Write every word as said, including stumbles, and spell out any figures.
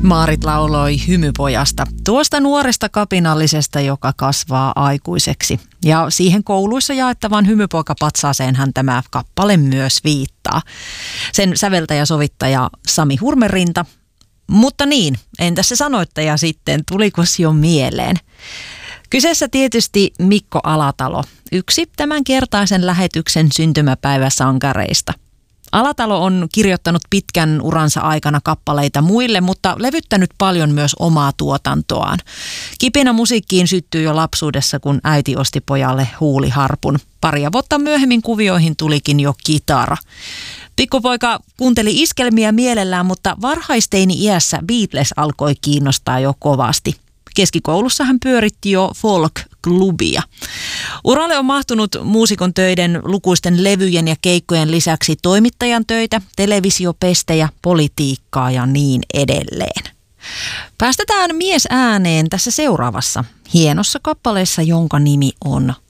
Maarit lauloi Hymypojasta, tuosta nuoresta kapinallisesta, joka kasvaa aikuiseksi. Ja siihen kouluissa jaettavan hymypoikapatsaaseenhan tämä kappale myös viittaa. Sen säveltäjä-sovittaja Sami Hurmerinta. Mutta niin, entäs se sanoittaja sitten, tulikos jo mieleen? Kyseessä tietysti Mikko Alatalo, yksi tämänkertaisen lähetyksen syntymäpäiväsankareista. Alatalo on kirjoittanut pitkän uransa aikana kappaleita muille, mutta levyttänyt paljon myös omaa tuotantoaan. Kipinä musiikkiin syttyi jo lapsuudessa, kun äiti osti pojalle huuliharpun. Paria vuotta myöhemmin kuvioihin tulikin jo kitara. Pikkupoika kuunteli iskelmiä mielellään, mutta varhaisteini-iässä Beatles alkoi kiinnostaa jo kovasti. Keskikoulussa hän pyöritti jo folk-klubia. Uralle on mahtunut muusikon töiden, lukuisten levyjen ja keikkojen lisäksi toimittajan töitä, televisiopestejä, politiikkaa ja niin edelleen. Päästetään mies ääneen tässä seuraavassa hienossa kappaleessa, jonka nimi on